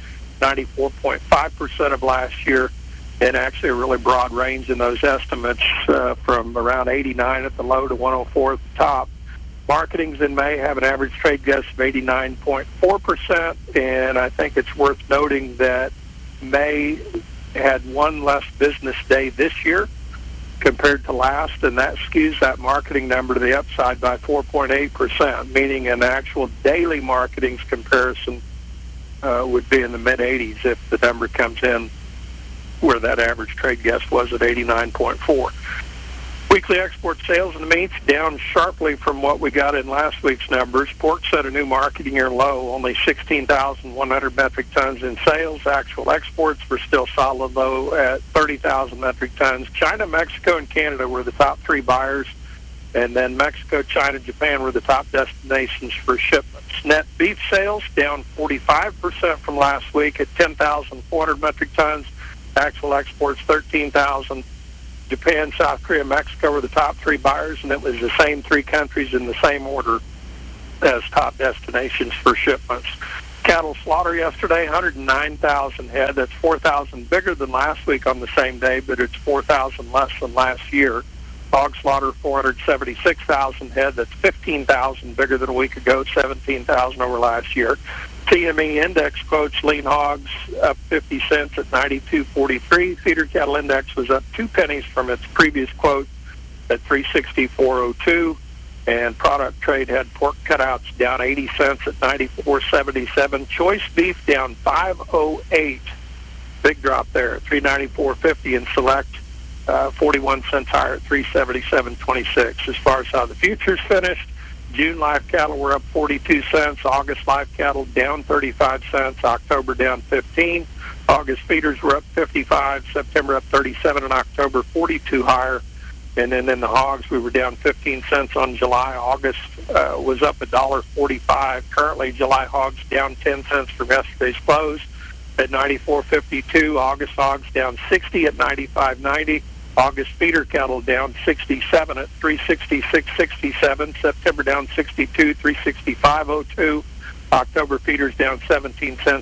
94.5% of last year, and actually a really broad range in those estimates from around 89 at the low to 104 at the top. Marketings in May have an average trade guess of 89.4%, and I think it's worth noting that May had one less business day this year compared to last, and that skews that marketing number to the upside by 4.8%, meaning an actual daily marketings comparison would be in the mid-80s if the number comes in where that average trade guess was at 89.4. Weekly export sales in the meats down sharply from what we got in last week's numbers. Pork set a new marketing year low, only 16,100 metric tons in sales. Actual exports were still solid, though, at 30,000 metric tons. China, Mexico, and Canada were the top three buyers, and then Mexico, China, Japan were the top destinations for shipments. Net beef sales down 45% from last week at 10,400 metric tons. Actual exports 13,000. Japan, South Korea, Mexico were the top three buyers, and it was the same three countries in the same order as top destinations for shipments. Cattle slaughter yesterday, 109,000 head. That's 4,000 bigger than last week on the same day, but it's 4,000 less than last year. Hog slaughter, 476,000 head. That's 15,000 bigger than a week ago, 17,000 over last year. CME index quotes lean hogs up 50 cents at 92.43. Feeder cattle index was up 2 pennies from its previous quote at 364.02. And product trade had pork cutouts down 80 cents at 94.77. Choice beef down 5.08. Big drop there at 394.50. And select 41 cents higher at 377.26. As far as how the futures finished, June live cattle were up 42 cents. August live cattle down 35 cents. October down 15. August feeders were up 55. September up 37. And October 42 higher. And then in the hogs, we were down 15 cents on July. August was up $1.45. Currently, July hogs down 10 cents from yesterday's close at 94.52. August hogs down 60 at 95.90. August feeder cattle down 67 at 366.67. September down 62, 365.02. October feeders down 17 cents,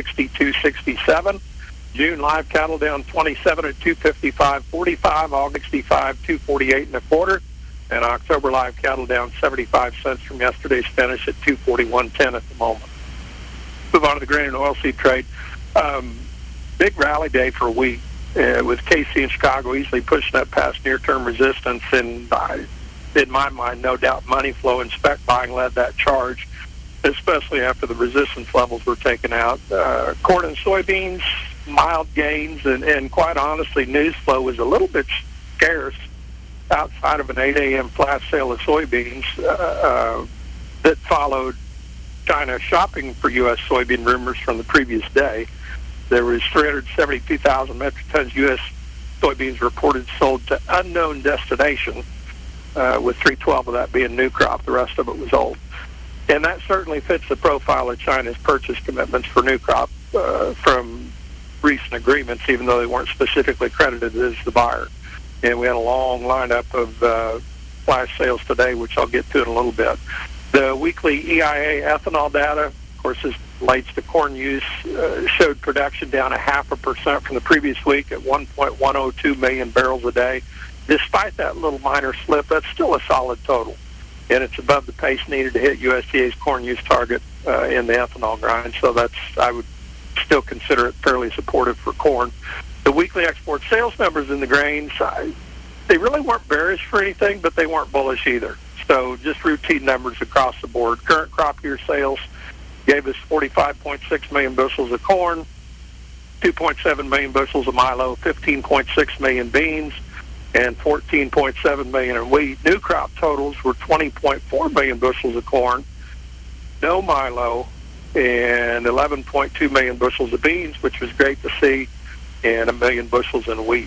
362.67. June live cattle down 27 at 255.45. August 65, 248 and a quarter. And October live cattle down 75 cents from yesterday's finish at 241.10 at the moment. Move on to the grain and oilseed trade. Big rally day for wheat. With KC and Chicago easily pushing up past near-term resistance, and in my mind, no doubt money flow and spec buying led that charge, especially after the resistance levels were taken out. Corn and soybeans, mild gains, and quite honestly, news flow was a little bit scarce outside of an 8 a.m. flash sale of soybeans that followed China shopping for U.S. soybean rumors from the previous day. There was 372,000 metric tons U.S. soybeans reported sold to unknown destination, with 312 of that being new crop. The rest of it was old. And that certainly fits the profile of China's purchase commitments for new crop from recent agreements, even though they weren't specifically credited as the buyer. And we had a long lineup of flash sales today, which I'll get to in a little bit. The weekly EIA ethanol data, of course, is relates to corn use, showed production down 0.5% from the previous week at 1.102 million barrels a day. Despite that little minor slip, that's still a solid total, and it's above the pace needed to hit USDA's corn use target in the ethanol grind. So I would still consider it fairly supportive for corn. The weekly export sales numbers in the grains, they really weren't bearish for anything, but they weren't bullish either. So just routine numbers across the board. Current crop year sales gave us 45.6 million bushels of corn, 2.7 million bushels of milo, 15.6 million beans, and 14.7 million in wheat. New crop totals were 20.4 million bushels of corn, no milo, and 11.2 million bushels of beans, which was great to see, and 1 million bushels in wheat.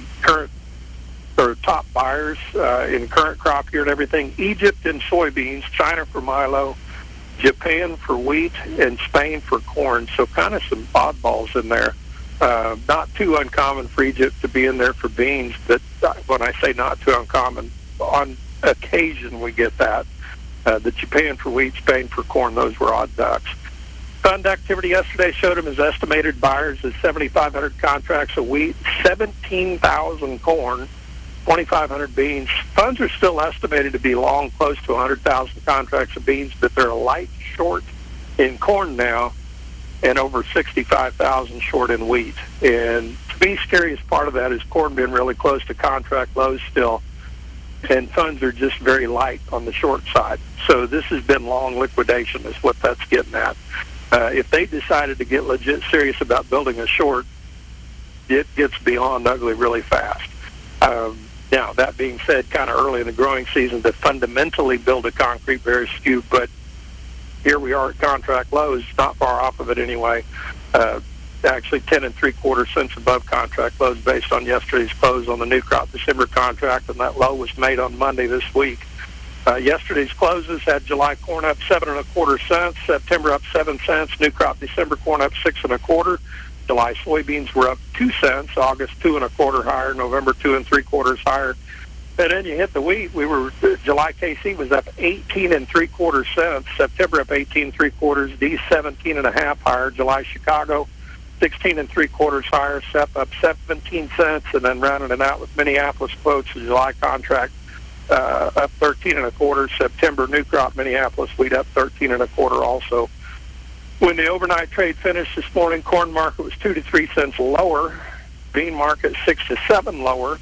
Top buyers in current crop year and everything: Egypt in soybeans, China for milo, Japan for wheat, and Spain for corn. So kind of some oddballs in there. Not too uncommon for Egypt to be in there for beans, but when I say not too uncommon, on occasion we get that you're paying for wheat, paying for corn. Those were odd ducks. Fund activity yesterday showed them as estimated buyers as 7,500 contracts of wheat, 17,000 corn, 2,500 beans. Funds are still estimated to be long close to 100,000 contracts of beans, but they're a light short in corn now and over 65,000 short in wheat. And to me, scariest part of that is corn being really close to contract lows still, and funds are just very light on the short side. So this has been long liquidation is what that's getting at. If they decided to get legit serious about building a short, it gets beyond ugly really fast. Now, that being said, kind of early in the growing season to fundamentally build a concrete bearish skew, but here we are at contract lows, not far off of it anyway. Actually 10 3/4 cents above contract lows based on yesterday's close on the new crop December contract, and that low was made on Monday this week. Yesterday's closes had July corn up 7 1/4 cents, September up 7 cents, new crop December corn up 6 1/4. July soybeans were up 2 cents, August 2 1/4 higher, November 2 3/4 higher. And then you hit the wheat. July KC was up 18 3/4 cents, September up 18 3/4, D 17 1/2 higher, July Chicago 16 3/4 higher, SEP up 17 cents, and then rounding it out with Minneapolis quotes, the July contract up 13 1/4, September new crop Minneapolis wheat up 13 1/4 also. When the overnight trade finished this morning, corn market was 2 to 3 cents lower, bean market 6 to 7 lower,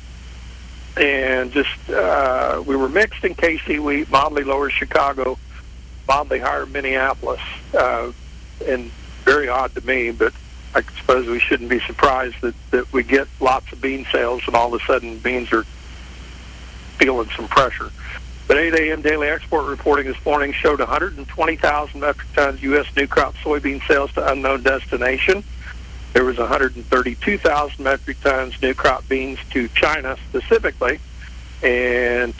and just we were mixed in KC wheat, mildly lower Chicago, mildly higher Minneapolis, and very odd to me, but I suppose we shouldn't be surprised that we get lots of bean sales and all of a sudden beans are feeling some pressure. But 8 a.m. daily export reporting this morning showed 120,000 metric tons U.S. new crop soybean sales to unknown destination. There was 132,000 metric tons new crop beans to China specifically, and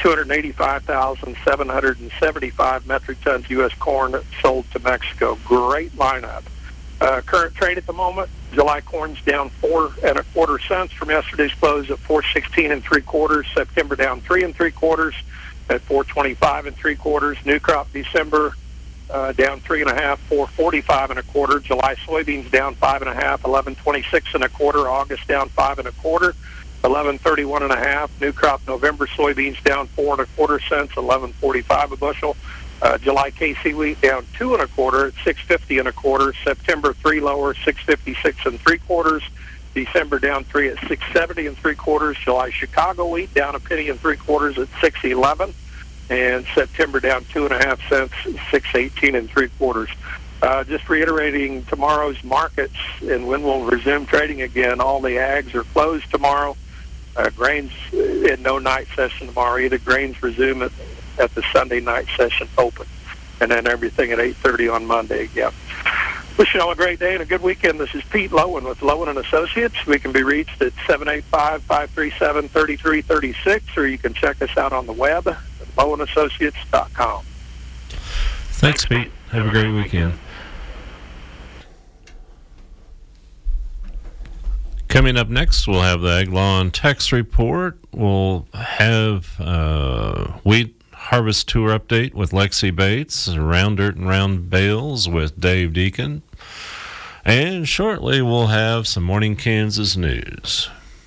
285,775 metric tons U.S. corn sold to Mexico. Great lineup. Current trade at the moment, July corn's down 4 1/4 cents from yesterday's close at 4.16 3/4. September down 3 3/4 at 4.25 3/4. New crop December down 3 1/2, 4.45 1/4. July soybeans down 5 1/2, 11.26 1/4. August down 5 1/4, 11.31 1/2. New crop November soybeans down 4 1/4 cents, 11.45 a bushel. July KC wheat down 2 1/4 at 6.50 1/4. September 3 lower, 6.56 3/4. December down 3 at 6.70 3/4. July Chicago wheat down 1 3/4 at 6.11, and September down 2 1/2 cents, 6.18 3/4. Just reiterating tomorrow's markets and when we'll resume trading again. All the ags are closed tomorrow. Grains in no night session tomorrow either. Grains resume at the Sunday night session open, and then everything at 8:30 on Monday again. Wish you all a great day and a good weekend. This is Pete Lowen with Lowen & Associates. We can be reached at 785-537-3336, or you can check us out on the web at lowanassociates.com. Thanks, Pete. Have a great weekend. Coming up next, we'll have the Eglon Tex Report. We'll have wheat harvest tour update with Lexi Bates, Round Dirt and Round Bales with Dave Deacon. And shortly, we'll have some Morning Kansas news.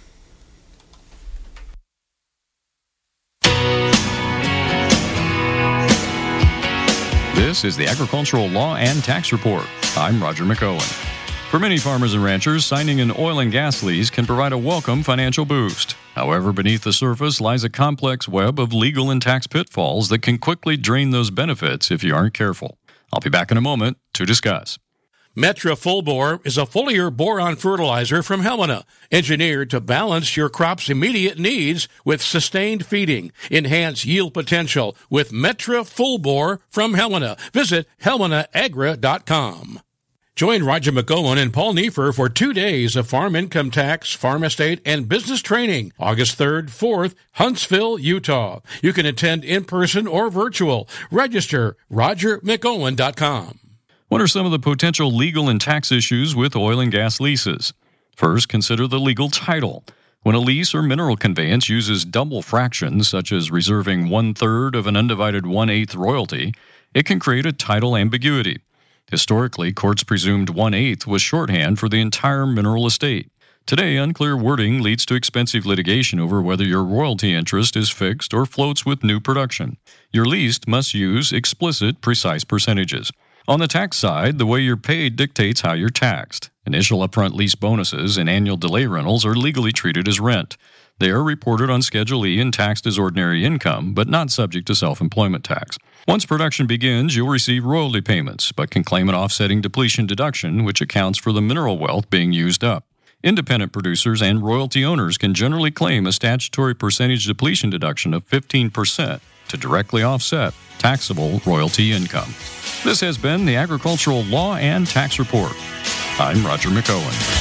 This is the Agricultural Law and Tax Report. I'm Roger McOwen. For many farmers and ranchers, signing an oil and gas lease can provide a welcome financial boost. However, beneath the surface lies a complex web of legal and tax pitfalls that can quickly drain those benefits if you aren't careful. I'll be back in a moment to discuss. Metra Full Bore is a foliar boron fertilizer from Helena, engineered to balance your crop's immediate needs with sustained feeding. Enhance yield potential with Metra Full Bore from Helena. Visit helmenaagra.com. Join Roger McOwen and Paul Neefer for 2 days of farm income tax, farm estate, and business training, August 3rd, 4th, Huntsville, Utah. You can attend in person or virtual. Register rogermcOwen.com. What are some of the potential legal and tax issues with oil and gas leases? First, consider the legal title. When a lease or mineral conveyance uses double fractions, such as reserving 1/3 of an undivided 1/8 royalty, it can create a title ambiguity. Historically, courts presumed 1/8 was shorthand for the entire mineral estate. Today, unclear wording leads to expensive litigation over whether your royalty interest is fixed or floats with new production. Your lease must use explicit, precise percentages. On the tax side, the way you're paid dictates how you're taxed. Initial upfront lease bonuses and annual delay rentals are legally treated as rent. They are reported on Schedule E and taxed as ordinary income, but not subject to self-employment tax. Once production begins, you'll receive royalty payments, but can claim an offsetting depletion deduction, which accounts for the mineral wealth being used up. Independent producers and royalty owners can generally claim a statutory percentage depletion deduction of 15% to directly offset taxable royalty income. This has been the Agricultural Law and Tax Report. I'm Roger McOwen.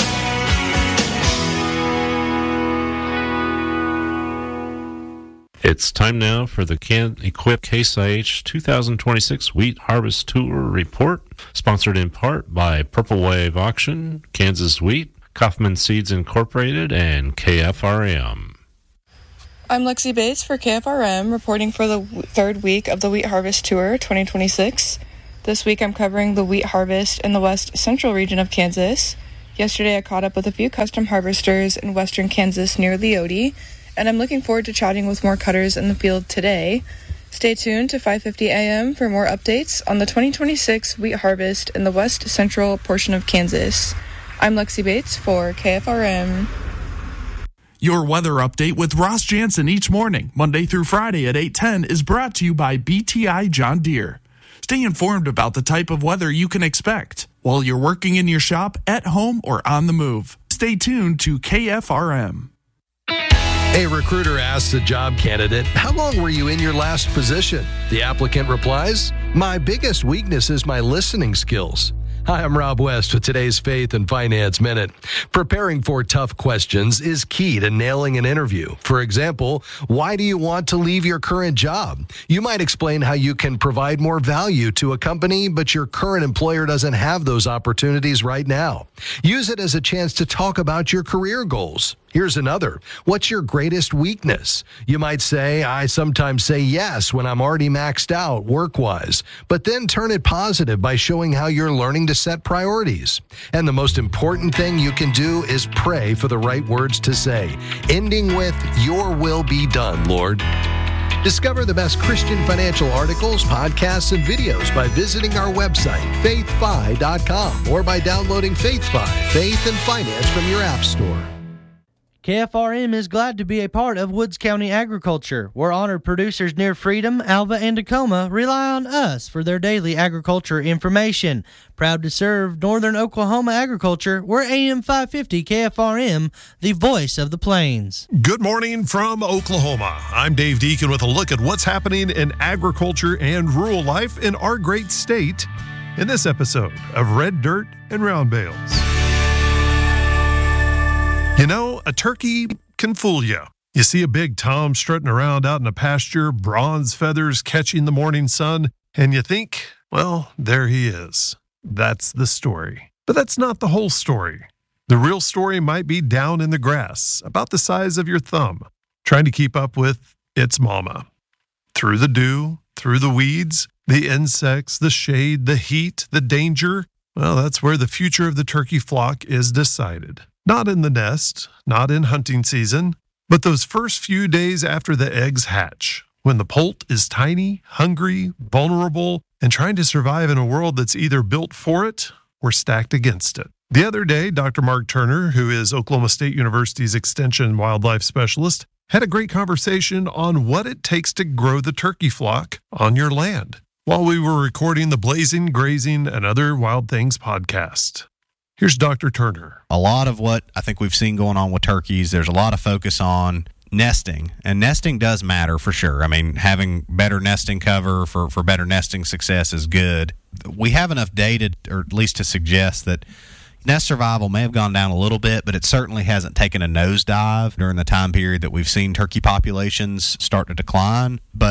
It's time now for the Can-Equip Case IH 2026 Wheat Harvest Tour Report, sponsored in part by Purple Wave Auction, Kansas Wheat, Kaufman Seeds Incorporated, and KFRM. I'm Lexi Bates for KFRM, reporting for the third week of the Wheat Harvest Tour 2026. This week I'm covering the wheat harvest in the west central region of Kansas. Yesterday I caught up with a few custom harvesters in western Kansas near Leoti, and I'm looking forward to chatting with more cutters in the field today. Stay tuned to 5:50 a.m. for more updates on the 2026 wheat harvest in the west central portion of Kansas. I'm Lexi Bates for KFRM. Your weather update with Ross Jansen each morning, Monday through Friday at 8:10, is brought to you by BTI John Deere. Stay informed about the type of weather you can expect while you're working in your shop, at home, or on the move. Stay tuned to KFRM. A recruiter asks a job candidate, "How long were you in your last position?" The applicant replies, "My biggest weakness is my listening skills." Hi, I'm Rob West with today's Faith and Finance Minute. Preparing for tough questions is key to nailing an interview. For example, why do you want to leave your current job? You might explain how you can provide more value to a company, but your current employer doesn't have those opportunities right now. Use it as a chance to talk about your career goals. Here's another. What's your greatest weakness? You might say, "I sometimes say yes when I'm already maxed out work-wise," but then turn it positive by showing how you're learning to set priorities. And the most important thing you can do is pray for the right words to say, ending with, "Your will be done, Lord." Discover the best Christian financial articles, podcasts, and videos by visiting our website, faithfi.com, or by downloading FaithFi, Faith and Finance, from your app store. KFRM is glad to be a part of Woods County Agriculture, where honored producers near Freedom, Alva, and Tacoma rely on us for their daily agriculture information. Proud to serve Northern Oklahoma agriculture, we're AM 550 KFRM, the voice of the plains. Good morning from Oklahoma. I'm Dave Deacon with a look at what's happening in agriculture and rural life in our great state in this episode of Red Dirt and Round Bales. You know, a turkey can fool you. You see a big tom strutting around out in a pasture, bronze feathers catching the morning sun, and you think, well, there he is. That's the story. But that's not the whole story. The real story might be down in the grass, about the size of your thumb, trying to keep up with its mama. Through the dew, through the weeds, the insects, the shade, the heat, the danger, well, that's where the future of the turkey flock is decided. Not in the nest, not in hunting season, but those first few days after the eggs hatch, when the poult is tiny, hungry, vulnerable, and trying to survive in a world that's either built for it or stacked against it. The other day, Dr. Mark Turner, who is Oklahoma State University's Extension Wildlife Specialist, had a great conversation on what it takes to grow the turkey flock on your land while we were recording the Blazing, Grazing, and Other Wild Things podcast. Here's Dr. Turner. A lot of what I think we've seen going on with turkeys, there's a lot of focus on nesting, and nesting does matter for sure. I mean, having better nesting cover for better nesting success is good. We have enough data, or at least to suggest that nest survival may have gone down a little bit, but it certainly hasn't taken a nosedive during the time period that we've seen turkey populations start to decline. But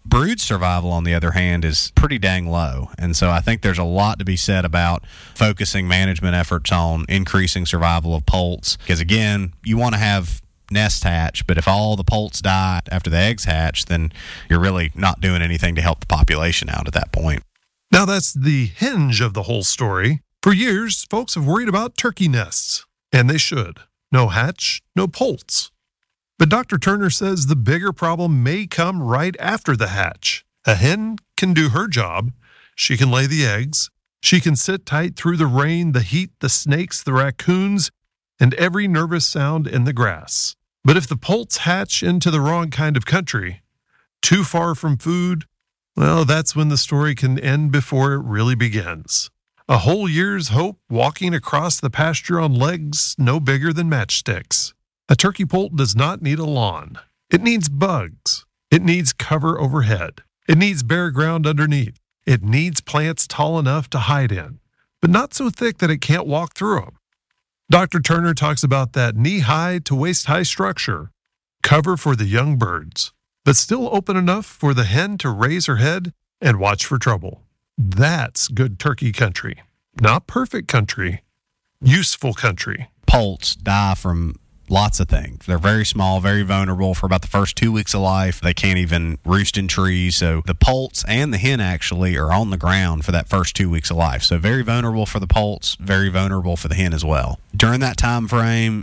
Brood survival, on the other hand, is pretty dang low. And so I think there's a lot to be said about focusing management efforts on increasing survival of poults. Because, again, you want to have nest hatch, but if all the poults die after the eggs hatch, then you're really not doing anything to help the population out at that point. Now that's the hinge of the whole story. For years, folks have worried about turkey nests, and they should. No hatch, no poults. But Dr. Turner says the bigger problem may come right after the hatch. A hen can do her job. She can lay the eggs. She can sit tight through the rain, the heat, the snakes, the raccoons, and every nervous sound in the grass. But if the poults hatch into the wrong kind of country, too far from food, well, that's when the story can end before it really begins. A whole year's hope walking across the pasture on legs no bigger than matchsticks. A turkey poult does not need a lawn. It needs bugs. It needs cover overhead. It needs bare ground underneath. It needs plants tall enough to hide in, but not so thick that it can't walk through them. Dr. Turner talks about that knee-high to waist-high structure, cover for the young birds, but still open enough for the hen to raise her head and watch for trouble. That's good turkey country. Not perfect country, useful country. Poults die from lots of things. They're very small, very vulnerable for about the first 2 weeks of life. They can't even roost in trees. So the poults and the hen actually are on the ground for that first 2 weeks of life. So very vulnerable for the poults, very vulnerable for the hen as well. During that time frame,